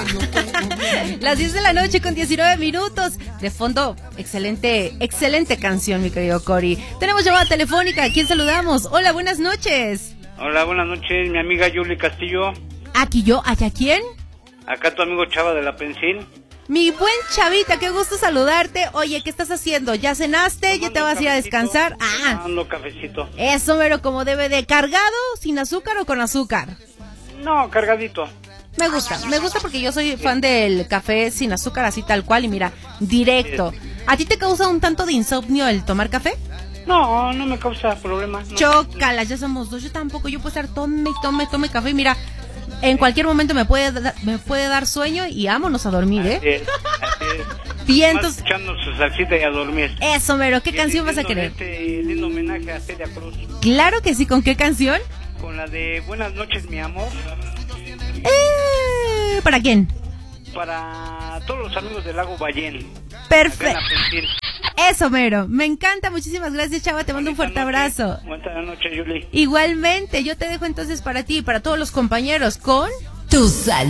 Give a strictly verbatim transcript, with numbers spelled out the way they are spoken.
Las diez de la noche con diecinueve minutos. De fondo, excelente, excelente canción, mi querido Cory. Tenemos llamada telefónica. ¿A quién saludamos? Hola, buenas noches. Hola, buenas noches, mi amiga Yuli Castillo. Aquí yo, ¿allá quién? Acá tu amigo Chava de la Pensil. Mi buen Chavita, qué gusto saludarte. Oye, ¿qué estás haciendo? ¿Ya cenaste? ¿Ya te vas a ir a descansar? Ah, tomando cafecito. Eso, mero, como debe de. ¿Cargado, sin azúcar o con azúcar? No, cargadito. Me gusta, me gusta porque yo soy fan del café sin azúcar, así tal cual, y mira, directo. ¿A ti te causa un tanto de insomnio el tomar café? No, no me causa problema. No. Chócalas, ya somos dos, yo tampoco, yo puedo estar tome, tome, tome café, y mira, en cualquier momento me puede, da, me puede dar sueño y vámonos a dormir, ¿eh? Así es, así es. Vientos. Escuchando su salsita y a dormir. Eso, mero, ¿qué y canción vas a lindo, querer? Este lindo homenaje a Celia Cruz. Claro que sí, ¿con qué canción? Con la de Buenas noches, mi amor. Eh, ¿Para quién? Para todos los amigos del Lago Ballén. Perfecto. Eso, mero. Me encanta. Muchísimas gracias, Chava. Te mando un fuerte abrazo. Buenas noches, Yuli. Igualmente. Yo te dejo entonces para ti y para todos los compañeros con Tu Salud.